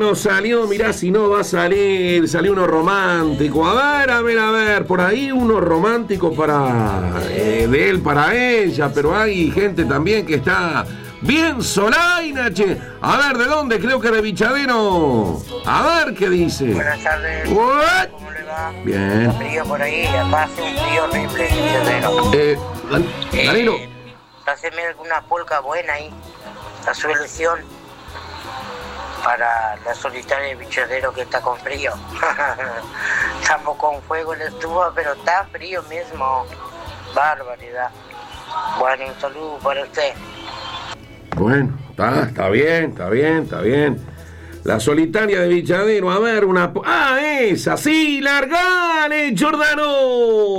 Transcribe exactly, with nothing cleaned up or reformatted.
no salió, mirá si no va a salir, salió uno romántico. A ver, a ver, a ver, por ahí uno romántico para eh, de él para ella, pero hay gente también que está bien solaina, che. A ver, ¿de dónde? Creo que de Bichadero. A ver qué dice. Buenas tardes. What? ¿Cómo le va? Bien. Frío por ahí, acá hace un frío horrible, Bichadero. Eh, Danilo. Eh, Haceme alguna polca buena ahí, la su elección, para la solitaria de Bichadero que está con frío. Estamos con fuego en la estufa, pero está frío mismo. Barbaridad. Bueno, un saludo para usted. Bueno, está, está bien, está bien, está bien. La solitaria de Bichadero, a ver, una... ¡Ah, esa! ¡Sí, largale, Giordano!